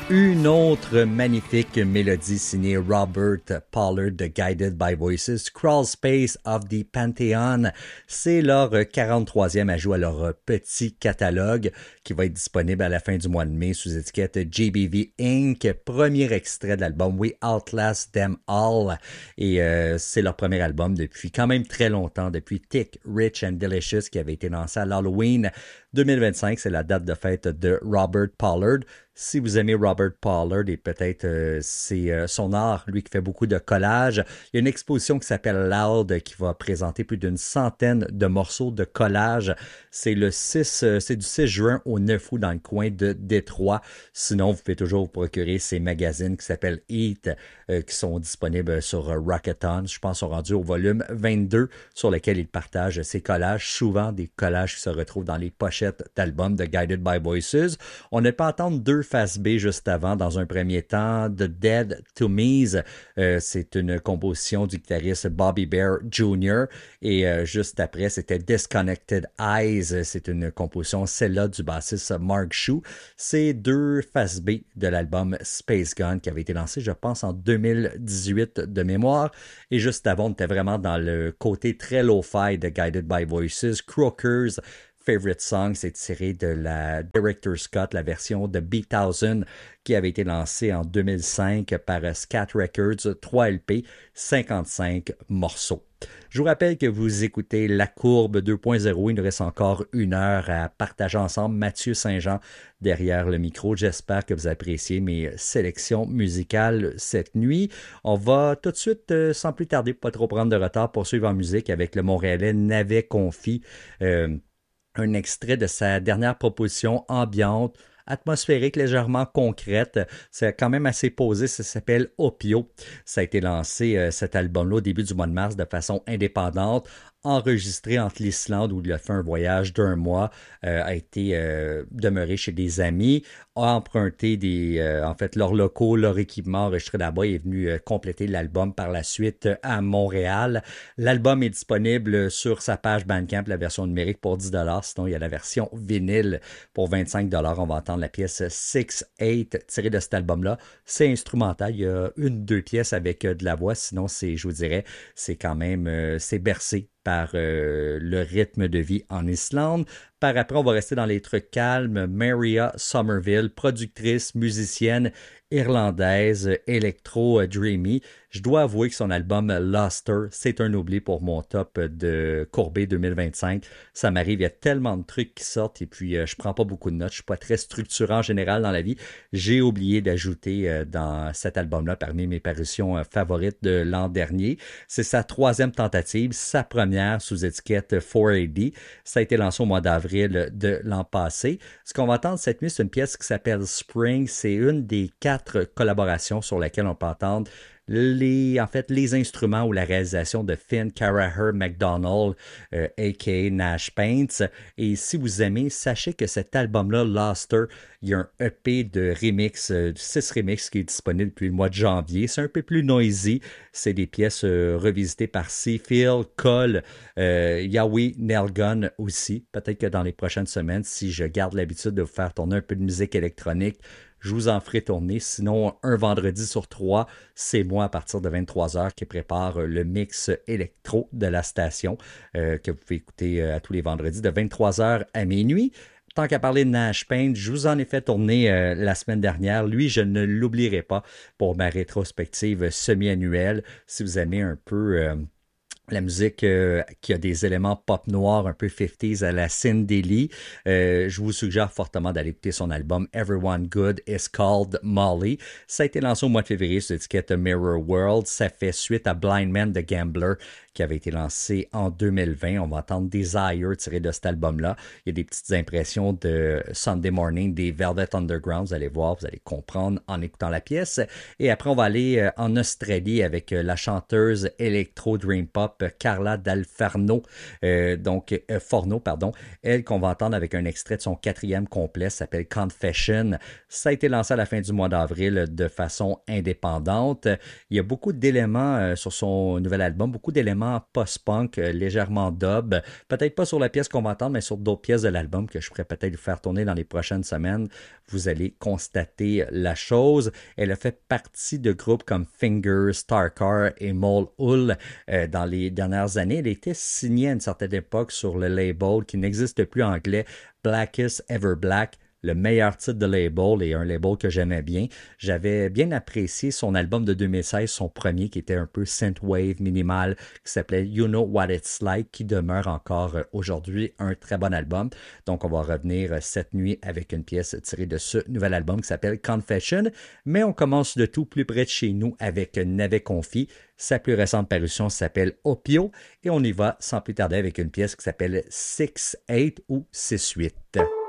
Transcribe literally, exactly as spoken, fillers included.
Une autre magnifique mélodie signée Robert Pollard de Guided by Voices, Crawl Space of the Pantheon. C'est leur quarante-troisième ajout à leur petit catalogue qui va être disponible à la fin du mois de mai sous étiquette J B V Incorporated. Premier extrait de l'album We Outlast Them All. Et euh, c'est leur premier album depuis quand même très longtemps, depuis Thick, Rich and Delicious qui avait été lancé à l'Halloween deux mille vingt-cinq. C'est la date de fête de Robert Pollard. Si vous aimez Robert Pollard et peut-être euh, c'est euh, son art, lui qui fait beaucoup de collages, il y a une exposition qui s'appelle Loud qui va présenter plus d'une centaine de morceaux de collages. C'est le six, euh, c'est du six juin au neuf août dans le coin de Détroit. Sinon, vous pouvez toujours vous procurer ces magazines qui s'appellent Eat, euh, qui sont disponibles sur euh, Rockathon. Je pense qu'ils sont rendus au volume vingt-deux sur lequel il partage ses collages, souvent des collages qui se retrouvent dans les pochettes d'albums de Guided by Voices. On n'a pas entendu deux face B juste avant. Dans un premier temps, The Dead to Me's, euh, c'est une composition du guitariste Bobby Bear junior Et euh, juste après, c'était Disconnected Eyes. C'est une composition, celle-là, du bassiste Mark Shue. C'est deux face B de l'album Space Gun qui avait été lancé, je pense, en deux mille dix-huit de mémoire. Et juste avant, on était vraiment dans le côté très lo-fi de Guided by Voices. Croakers Favorite Song, c'est tiré de la Director's Cut, la version de B mille qui avait été lancée en deux mille cinq par Scat Records, trois L P, cinquante-cinq morceaux. Je vous rappelle que vous écoutez La Courbe deux point zéro. Il nous reste encore une heure à partager ensemble. Mathieu Saint-Jean derrière le micro. J'espère que vous appréciez mes sélections musicales cette nuit. On va tout de suite, euh, sans plus tarder, pas trop prendre de retard, poursuivre en musique avec le Montréalais Navet Confi. Euh, un extrait de sa dernière proposition ambiante, atmosphérique, légèrement concrète. C'est quand même assez posé. Ça s'appelle Opio. Ça a été lancé, euh, cet album-là, au début du mois de mars de façon indépendante, enregistré entre l'Islande où il a fait un voyage d'un mois, euh, a été euh, demeuré chez des amis, a emprunté des, euh, en fait, leurs locaux, leur équipement enregistré là-bas et est venu euh, compléter l'album par la suite à Montréal. L'album est disponible sur sa page Bandcamp, la version numérique pour dix dollars. Sinon, il y a la version vinyle pour vingt-cinq dollars. On va entendre la pièce six eight tirée de cet album-là. C'est instrumental. Il y a une, deux pièces avec euh, de la voix. Sinon, c'est, je vous dirais, c'est quand même, euh, c'est bercé par euh, le rythme de vie en Islande. Par après, on va rester dans les trucs calmes. Maria Somerville, productrice, musicienne irlandaise, électro-dreamy. Je dois avouer que son album Luster, c'est un oubli pour mon top de Courbet deux mille vingt-cinq. Ça m'arrive, il y a tellement de trucs qui sortent et puis euh, je prends pas beaucoup de notes. Je suis pas très structurant en général dans la vie. J'ai oublié d'ajouter euh, dans cet album-là parmi mes parutions euh, favorites de l'an dernier. C'est sa troisième tentative, sa première sous étiquette quatre A D. Ça a été lancé au mois d'avril de l'an passé. Ce qu'on va entendre cette nuit, c'est une pièce qui s'appelle Spring. C'est une des quatre collaborations sur laquelle on peut entendre les, en fait, les instruments ou la réalisation de Finn Caraher McDonald, euh, a k a. Nash Paints. Et si vous aimez, sachez que cet album-là, Luster, il y a un E P de remix, euh, six remix qui est disponible depuis le mois de janvier. C'est un peu plus noisy. C'est des pièces euh, revisitées par Seafield, Cole, euh, Yahweh Nelgun aussi. Peut-être que dans les prochaines semaines, si je garde l'habitude de vous faire tourner un peu de musique électronique, je vous en ferai tourner. Sinon, un vendredi sur trois, c'est moi à partir de vingt-trois heures qui prépare le mix électro de la station euh, que vous pouvez écouter euh, à tous les vendredis de vingt-trois heures à minuit. Tant qu'à parler de Nash Paint, je vous en ai fait tourner euh, la semaine dernière. Lui, je ne l'oublierai pas pour ma rétrospective semi-annuelle. Si vous aimez un peu Euh, la musique euh, qui a des éléments pop noir un peu cinquantaise à la Cindy Lee. Euh, je vous suggère fortement d'aller écouter son album Everyone Good is Called Molly. Ça a été lancé au mois de février sur l'étiquette Mirror World. Ça fait suite à Blind Man the Gambler qui avait été lancé en deux mille vingt. On va entendre Desire tiré de cet album-là. Il y a des petites impressions de Sunday Morning des Velvet Underground. Vous allez voir, vous allez comprendre en écoutant la pièce. Et après, on va aller en Australie avec la chanteuse électro dream pop pop Carla Dalfarno, euh, donc euh, Forno, pardon, elle qu'on va entendre avec un extrait de son quatrième complet, s'appelle Confession. Ça a été lancé à la fin du mois d'avril de façon indépendante. Il y a beaucoup d'éléments euh, sur son nouvel album, beaucoup d'éléments post-punk, euh, légèrement dub, peut-être pas sur la pièce qu'on va entendre, mais sur d'autres pièces de l'album que je pourrais peut-être vous faire tourner dans les prochaines semaines. Vous allez constater la chose. Elle a fait partie de groupes comme Fingers, Starcar et Mole Hull euh, dans les dernières années. Elle était signée à une certaine époque sur le label qui n'existe plus en anglais, Blackest Ever Black, le meilleur titre de label et un label que j'aimais bien. J'avais bien apprécié son album de deux mille seize, son premier, qui était un peu synthwave minimal, qui s'appelait You Know What It's Like, qui demeure encore aujourd'hui un très bon album. Donc, on va revenir cette nuit avec une pièce tirée de ce nouvel album qui s'appelle Confession. Mais on commence de tout plus près de chez nous avec Navet Confi. Sa plus récente parution s'appelle Opio et on y va sans plus tarder avec une pièce qui s'appelle six eight ou six huit.